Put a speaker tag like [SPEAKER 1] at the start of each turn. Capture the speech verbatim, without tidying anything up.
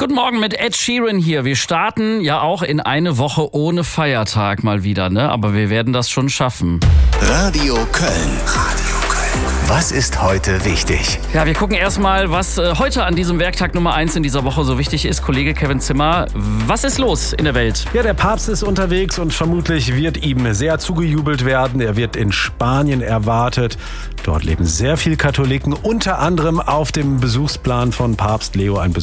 [SPEAKER 1] Guten Morgen mit Ed Sheeran hier. Wir starten ja auch in eine Woche ohne Feiertag mal wieder, ne? Aber wir werden das schon schaffen.
[SPEAKER 2] Radio Köln. Radio Köln. Was ist heute wichtig?
[SPEAKER 1] Ja, wir gucken erstmal, was äh, heute an diesem Werktag Nummer eins in dieser Woche so wichtig ist. Kollege Kevin Zimmer, was ist los in der Welt?
[SPEAKER 3] Ja, der Papst ist unterwegs und vermutlich wird ihm sehr zugejubelt werden. Er wird in Spanien erwartet. Dort leben sehr viele Katholiken, unter anderem auf dem Besuchsplan von Papst Leo ein Besuch